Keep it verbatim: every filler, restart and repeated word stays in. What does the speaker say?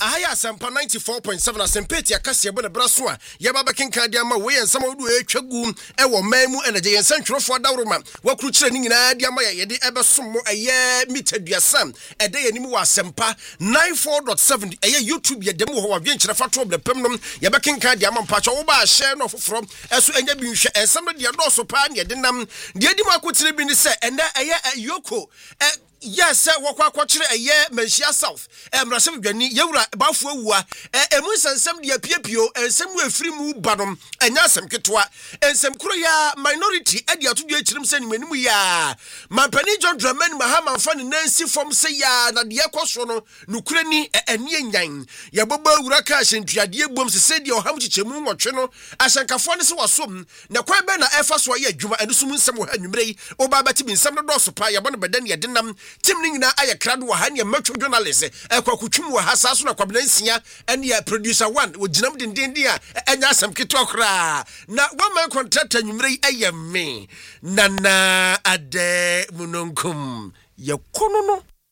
ahaya asampa ninety-four point seven asempeti akase ebo ne braso a ye baba kenka dia ma we ensam wodu etwagu e wo man mu energy yensan twrofo dawroma wakuru kire ni nyina dia ma ye de ebesom mo eye mitaduasam e de yanim wo asempa ninety-four point seven eye YouTube ye dem wo wa dwen kire fato obde pem nom ye ba kenka dia ma mpacha wo ba share no foforo eso enya bi nhwe ensam de do so pa ne de nam de di ma akotire bi ni se enda eye yoko e yes wakwa kwachire eye Manhyia South emrasem dwani yewura bafo awua emu sansam de apiepio ensem wo afiri mu badom enya asem ketwa ensem kuro ya minority ade atodwe achirim se nimanimu ya mampani John Dramani Mahama fa ne nansi fom se ya na de ekoso no nukurani ene enyan ya bobo awura ka ahyentuade bom se se de oham chichemu nwotwe no ahyankafo ne se wasom na kwan be na efa so ya adwuma enusum nsem wo ha nwumrei oba bati bi nsem no do so pa ya bone bedan ye denam tim ni nyina aye krado wa ha ne matwo journalist ekwakutwum wa hasa so na kwabnansia ene ya producer one wo ginam dindindi a enya asem ketwa kra na one man contract anwumrei aye me nana ade munonkum ye kono no